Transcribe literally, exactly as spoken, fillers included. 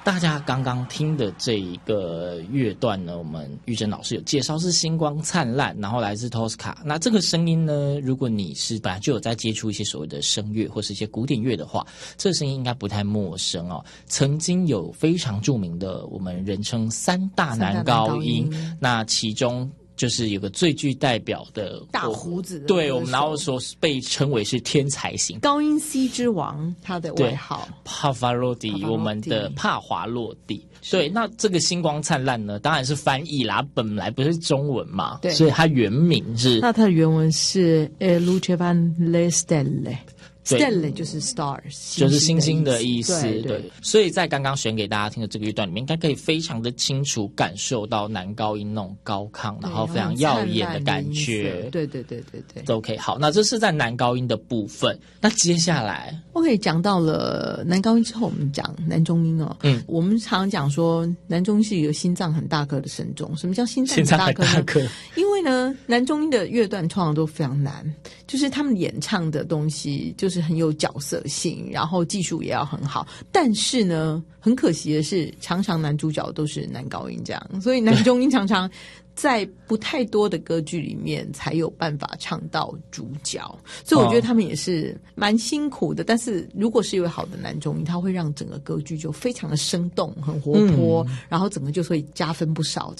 大家刚刚听的这一个乐段呢，我们玉珍老师有介绍是星光灿烂，然后来自 Tosca。那这个声音呢，如果你是本来就有在接触一些所谓的声乐或是一些古典乐的话，这个声音应该不太陌生哦。曾经有非常著名的我们人称三大男高音，那其中就是有个最具代表的大胡子的， 对，我们然后说被称为是天才型高音 C 之王，他的外号帕瓦罗蒂，我们的帕华洛蒂。对，那这个星光灿烂呢，当然是翻译啦，本来不是中文嘛，对，所以它原名是， 那它的原文是 E luce van le stelle。Stelle 就是 stars， 就是星星的意思。 对， 对，所以在刚刚选给大家听的这个乐段里面，应该可以非常的清楚感受到男高音那种高亢，然后非常耀眼的感觉。 对对对对对都 OK。好，那这是在男高音的部分。那接下来 OK 讲到了男高音之后，我们讲男中音哦。嗯，我们常讲说男中音是一个心脏很大颗的声中。什么叫心脏很大颗呢？ 很大颗因为呢，男中音的乐段通常都非常难，就是他们演唱的东西就是很有角色性，然后技术也要很好。但是呢，很可惜的是，常常男主角都是男高音这样，所以男中音常常在不太多的歌剧里面才有办法唱到主角，所以我觉得他们也是蛮辛苦的。但是如果是一位好的男中音，他会让整个歌剧就非常的生动、很活泼，嗯、然后整个就会加分不少。